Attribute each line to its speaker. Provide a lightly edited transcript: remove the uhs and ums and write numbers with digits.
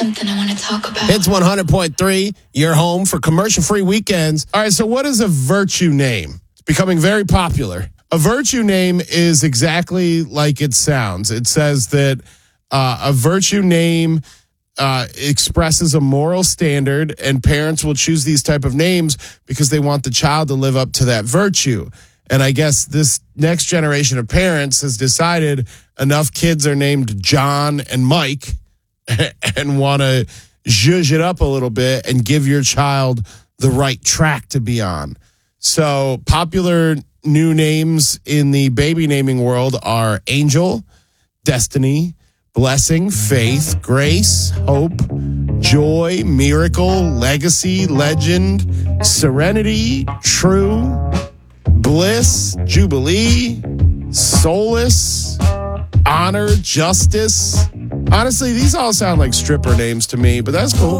Speaker 1: something I want to talk about.
Speaker 2: It's 100.3, your home for commercial-free weekends. All right, so what is a virtue name? It's becoming very popular. A virtue name is exactly like it sounds. It says that a virtue name expresses a moral standard, and parents will choose these type of names because they want the child to live up to that virtue. And I guess this next generation of parents has decided enough kids are named John and Mike and want to zhuzh it up a little bit and give your child the right track to be on. So popular new names in the baby naming world are Angel, Destiny, Blessing, Faith, Grace, Hope, Joy, Miracle, Legacy, Legend, Serenity, True, Bliss, Jubilee, Solace, Honor, Justice. Honestly, these all sound like stripper names to me, but that's cool.